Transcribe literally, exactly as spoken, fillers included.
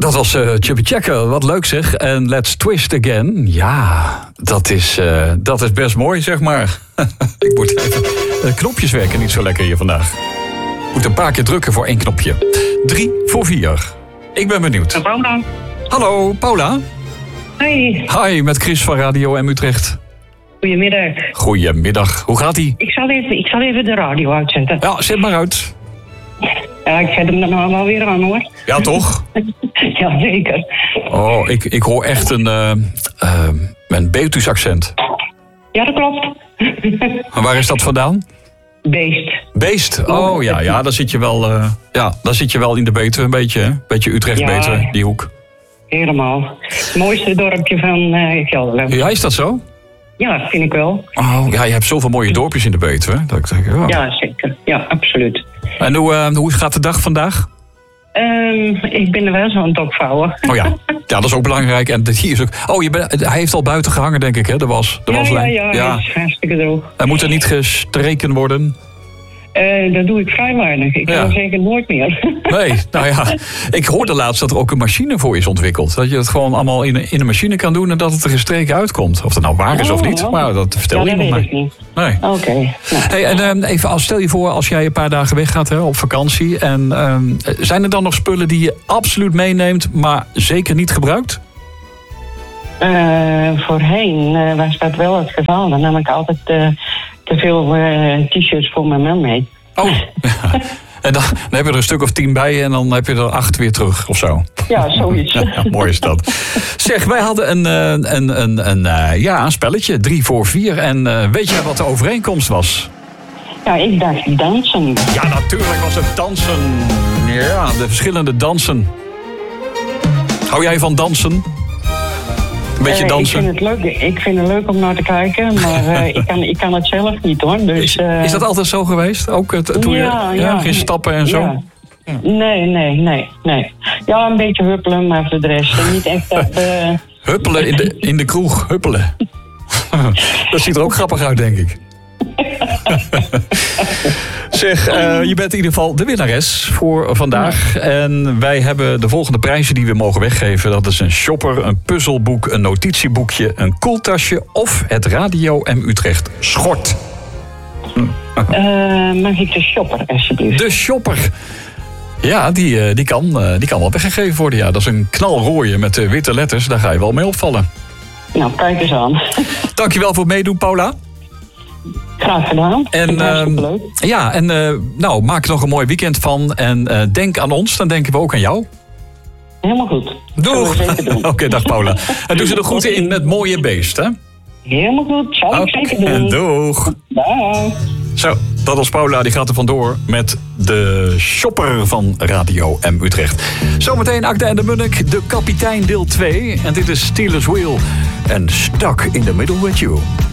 Dat was uh, Chubby Checker, wat leuk zeg. En Let's Twist Again. Ja, dat is, uh, dat is best mooi, zeg maar. Ik moet even... Uh, knopjes werken niet zo lekker hier vandaag. Ik moet een paar keer drukken voor één knopje. Drie voor vier. Ik ben benieuwd. Paula. Hallo, Paula. Hi. Hi, met Chris van Radio M Utrecht. Goedemiddag. Goedemiddag. Hoe gaat-ie? Ik zal even, ik zal even de radio uitzetten. Ja, zet maar uit. Ja, ik zet hem er nou wel weer aan, hoor. Ja, toch? Ja, zeker. Oh, ik, ik hoor echt een, uh, uh, een Betuws accent. Ja, dat klopt. En waar is dat vandaan? Beest. Beest? Oh ja, ja, daar zit je wel, uh, ja, daar zit je wel in de Betuwe een beetje, hè? Beetje Utrecht-Betuwe, ja, die hoek. Helemaal. Het mooiste dorpje van uh, Gelderland. Ja, is dat zo? Ja, vind ik wel. Oh, ja, je hebt zoveel mooie dorpjes in de Betuwe. Dat ik denk, oh. Ja, zeker. Ja, absoluut. En hoe, uh, hoe gaat de dag vandaag? Um, ik ben er wel zo aan het opvouwen. Oh ja. Ja, dat is ook belangrijk. En hier is ook... Oh, je bent... hij heeft al buiten gehangen, denk ik, hè? De was, de ja, waslijn. ja, ja, ja. Dat is hartstikke droog. En moet er niet gestreken worden? Uh, dat doe ik vrij weinig. Ik ja. kan zeker nooit meer. Nee, nou ja. Ik hoorde laatst dat er ook een machine voor is ontwikkeld. Dat je het gewoon allemaal in een, in een machine kan doen en dat het er gestreken uitkomt. Of dat nou waar is oh, of niet. Oh. Maar dat vertel ja, iemand mij. Niet. Nee. Oké. Okay. Nou. Hey, en uh, even als, stel je voor als jij een paar dagen weggaat hè, op vakantie. En uh, zijn er dan nog spullen die je absoluut meeneemt, maar zeker niet gebruikt? Uh, voorheen uh, was dat wel het geval. Dan nam ik altijd uh, te veel uh, t-shirts voor mijn man mee. Oh, ja. En dan, dan heb je er een stuk of tien bij en dan heb je er acht weer terug of zo. Ja, zoiets. Ja, mooi is dat. Zeg, wij hadden een, een, een, een, een, ja, een spelletje, drie voor vier. En uh, weet je wat de overeenkomst was? Ja, ik dacht dansen. Ja, natuurlijk was het dansen. Ja, de verschillende dansen. Hou jij van dansen? Een beetje dansen? Uh, ik, vind het leuk. ik vind het leuk om naar te kijken, maar uh, ik, kan, ik kan het zelf niet hoor. Dus, uh... is, is dat altijd zo geweest? Ook het, toen ja, je ja, ja. ging stappen en zo? Ja. Ja. Nee, nee, nee, nee. Ja, een beetje huppelen, maar voor de rest niet echt dat... Uh... Huppelen in de, in de kroeg, huppelen. Dat ziet er ook grappig uit, denk ik. Zeg, uh, je bent in ieder geval de winnares voor vandaag. En wij hebben de volgende prijzen die we mogen weggeven. Dat is een shopper, een puzzelboek, een notitieboekje, een koeltasje of het Radio M Utrecht schort. Uh, mag ik de shopper, alsjeblieft? De shopper. Ja, die, die, kan, die kan wel weggegeven worden. Ja, dat is een knalrooie met witte letters. Daar ga je wel mee opvallen. Nou, kijk eens aan. Dankjewel voor het meedoen, Paula. Graag gedaan. En, uh, leuk. Ja, en uh, nou, maak er nog een mooi weekend van. En uh, denk aan ons, dan denken we ook aan jou. Helemaal goed. Doeg. Oké, okay, dag Paula. En doe ze de groeten in het mooie Beest, hè? Helemaal goed, zal ik okay. zeker doen. Doeg. Dag. Zo, dat was Paula, die gaat er vandoor met de shopper van Radio M Utrecht. Zometeen Akda en de Munnik, de kapitein deel twee. En dit is Steelers Wheel en Stuck in the Middle with You.